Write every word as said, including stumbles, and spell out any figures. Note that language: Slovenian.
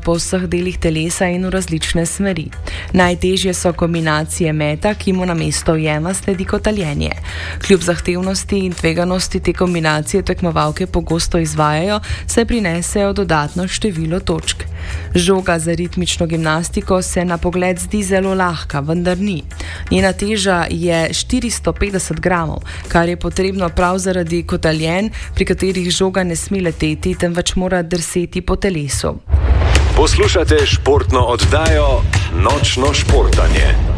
po vseh delih telesa in v različne smeri. Najtežje so kombinacije meta, ki mu na mesto ujema sledi kotaljenje. Kljub zahtevnosti in tveganosti te kombinacije tekmovalke pogosto izvajajo, saj prinesejo dodatno število točk. Žoga za ritmično gimnastiko se na pogled zdi zelo lahka, vendar ni. Njena teža je štiristo petdeset gramov, kar je potrebno prav zaradi kotaljen, pri katerih žoga ne sme leteti, temveč mora drseti po telesu. Poslušate športno oddajo Nočno športanje.